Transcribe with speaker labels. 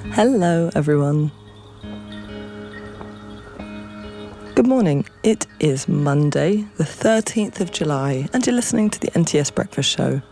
Speaker 1: Hello, everyone. Good morning. It is Monday, the 13th of July, and you're listening to the NTS Breakfast Show.